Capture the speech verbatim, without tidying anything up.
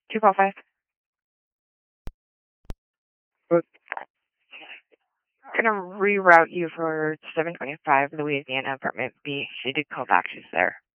two call five. We're gonna reroute you for seven twenty-five Louisiana apartment B. She did call back. She's there.